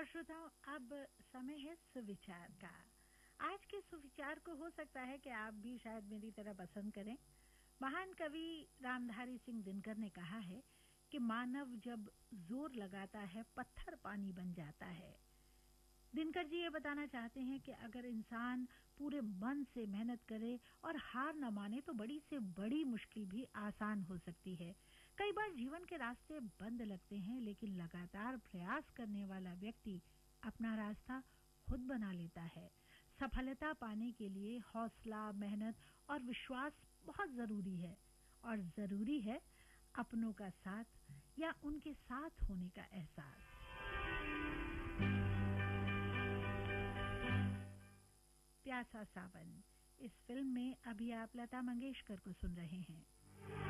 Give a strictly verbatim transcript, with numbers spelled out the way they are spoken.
और श्रोताओं, अब समय है सुविचार का। आज के सुविचार को हो सकता है कि आप भी शायद मेरी तरह पसंद करें। महान कवि रामधारी सिंह दिनकर ने कहा है कि मानव जब जोर लगाता है पत्थर पानी बन जाता है। दिनकर जी ये बताना चाहते हैं कि अगर इंसान पूरे मन से मेहनत करे और हार न माने तो बड़ी से बड़ी मुश्किल भी आसान हो सकती है। कई बार जीवन के रास्ते बंद लगते हैं, लेकिन लगातार प्रयास करने वाला व्यक्ति अपना रास्ता खुद बना लेता है। सफलता पाने के लिए हौसला, मेहनत और विश्वास बहुत जरूरी है, और जरूरी है अपनों का साथ या उनके साथ होने का एहसास। प्यासा सावन इस फिल्म में अभी आप लता मंगेशकर को सुन रहे हैं।